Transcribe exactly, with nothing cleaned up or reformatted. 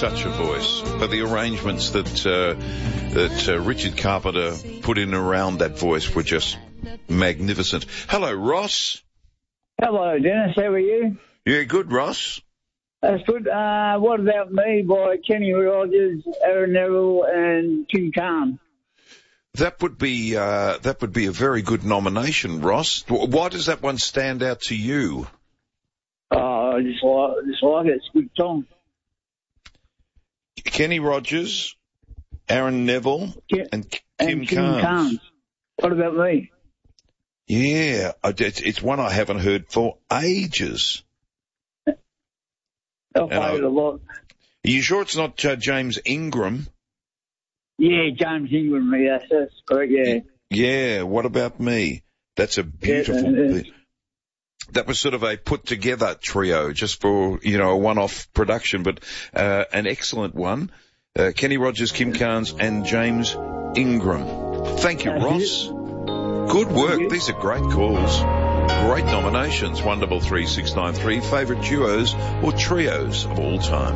such a voice. But the arrangements that uh, that uh, Richard Carpenter put in around that voice were just magnificent. Hello, Ross. Hello, Dennis. How are you? Yeah, good, Ross. That's good. Uh, What About Me by Kenny Rogers, Aaron Neville, and Kim Carnes. That would be uh, that would be a very good nomination, Ross. Why does that one stand out to you? Oh, I just like, just like it. It's a good song. Kenny Rogers, Aaron Neville, Kim, and Kim, and Kim Carnes. Carnes. What About Me? Yeah, it's, it's one I haven't heard for ages. I've played it a lot. Are you sure it's not uh, James Ingram? Yeah, James Ingram, yes, that's correct, yeah. Yeah, What About Me? That's a beautiful... Yeah, that was sort of a put-together trio, just for, you know, a one-off production, but uh, an excellent one. Uh, Kenny Rogers, Kim Carnes, and James Ingram. Thank you, Ross. Good work. These are great calls. Great nominations. one double three six nine three. Favourite duos or trios of all time.